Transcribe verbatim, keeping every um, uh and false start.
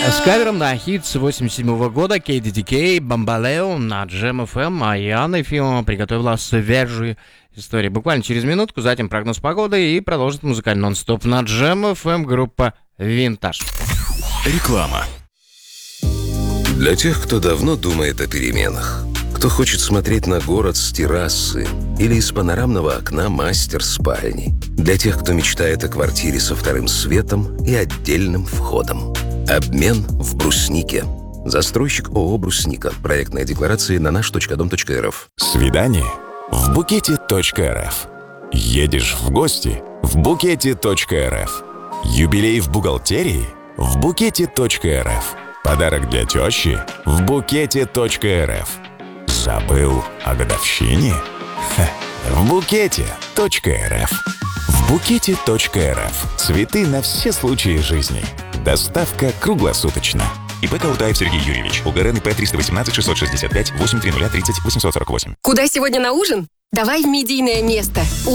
С кавером на хит с восемьдесят седьмого года кей ди ди кей «Бамбалео» на Джем эф эм, а Яна Ефимова приготовила свежую историю. Буквально через минутку, затем прогноз погоды и продолжит музыкальный нон-стоп на Джем эф эм группа «Винтаж». Реклама. Для тех, кто давно думает о переменах, кто хочет смотреть на город с террасы или из панорамного окна мастер-спальни, для тех, кто мечтает о квартире со вторым светом и отдельным входом. Обмен в Бруснике. Застройщик ООО «Брусника». Проектная декларация на наш точка дом точка эр эф. Свидание в букете точка эр эф. Едешь в гости в букете точка эр эф. Юбилей в бухгалтерии в букете точка эр эф. Подарок для тещи в букете точка эр эф. Забыл о годовщине? Ха, в букете точка эр эф. В букете точка эр эф. Цветы на все случаи жизни. Доставка круглосуточно. ИП Каутаев Сергей Юрьевич. УГРН ИП триста восемнадцать шестьсот шестьдесят пять восемьсот тридцать тридцать восемьсот сорок восемь. Куда сегодня на ужин? Давай в медийное место.